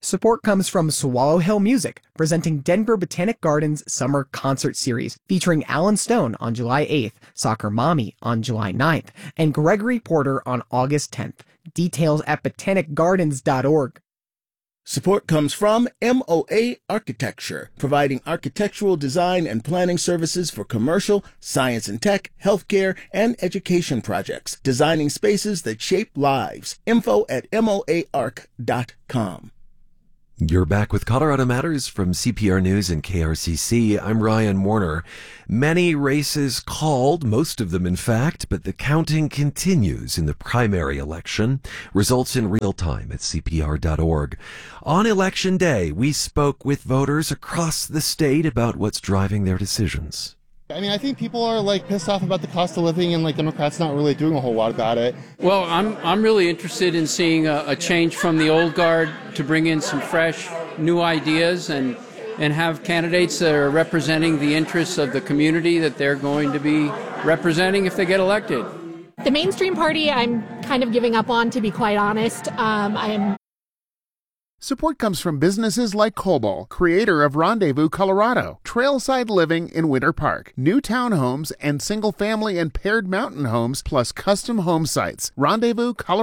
Support comes from Swallow Hill Music, presenting Denver Botanic Gardens Summer Concert Series, featuring Alan Stone on July 8th, Soccer Mommy on July 9th, and Gregory Porter on August 10th. Details at botanicgardens.org. Support comes from MOA Architecture, providing architectural design and planning services for commercial, science and tech, healthcare, and education projects, designing spaces that shape lives. Info at moaarch.com. You're back with Colorado Matters from CPR News and KRCC. I'm Ryan Warner. Many races called, most of them in fact, but the counting continues in the primary election. Results in real time at CPR.org. On Election Day, we spoke with voters across the state about what's driving their decisions. I mean, I think people are pissed off about the cost of living, and Democrats not really doing a whole lot about it. Well, I'm really interested in seeing a change from the old guard to bring in some fresh, new ideas and have candidates that are representing the interests of the community that they're going to be representing if they get elected. The mainstream party, I'm kind of giving up on, to be quite honest. Support comes from businesses like Cobol, creator of Rendezvous, Colorado, trailside living in Winter Park, new townhomes and single-family and paired mountain homes, plus custom home sites. Rendezvous, Colorado.